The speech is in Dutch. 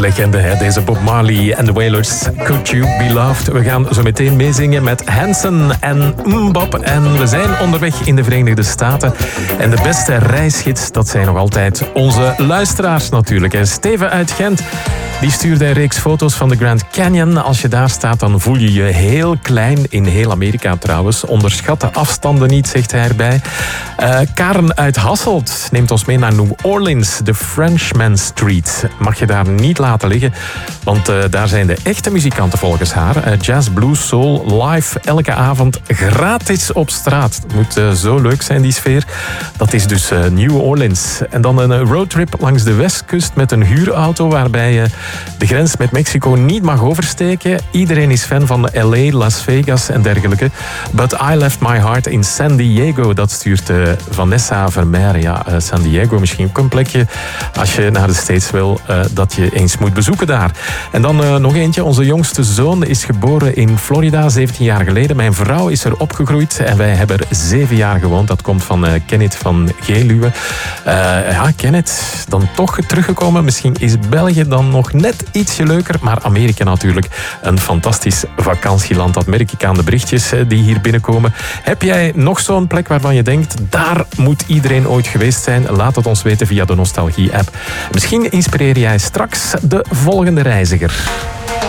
legende, hè? Deze Bob Marley en de Wailers. Could You Be Loved? We gaan zo meteen meezingen met Hanson en Mbop. En we zijn onderweg in de Verenigde Staten. En de beste reisgids, dat zijn nog altijd onze luisteraars natuurlijk. En Steven uit Gent, die stuurde een reeks foto's van de Grand Canyon. Als je daar staat, dan voel je je heel klein. In heel Amerika trouwens. Onderschat de afstanden niet, zegt hij erbij. Karen uit Hasselt neemt ons mee naar New Orleans. De Frenchman Street. Mag je daar niet laten liggen. Want daar zijn de echte muzikanten volgens haar. Jazz, blues, soul, live. Elke avond gratis op straat. Het moet zo leuk zijn, die sfeer. Dat is dus New Orleans. En dan een roadtrip langs de westkust met een huurauto. Waarbij je de grens met Mexico niet mag oversteken. Iedereen is fan van LA, Las Vegas en dergelijke. But I left my heart in San Diego. Dat stuurt Vanessa Vermeer. Ja, San Diego, misschien ook een plekje als je naar de States wil, dat je eens moet bezoeken daar. En dan nog eentje. Onze jongste zoon is geboren in Florida 17 jaar geleden. Mijn vrouw is er opgegroeid en wij hebben er 7 jaar gewoond. Dat komt van Kenneth van Geluwe. Ja, Kenneth, dan toch teruggekomen. Misschien is België dan nog net ietsje leuker, maar Amerika natuurlijk een fantastisch vakantieland. Dat merk ik aan de berichtjes die hier binnenkomen. Heb jij nog zo'n plek waarvan je denkt, daar moet iedereen ooit geweest zijn? Laat het ons weten via de Nostalgie-app. Misschien inspireer jij straks de volgende reiziger.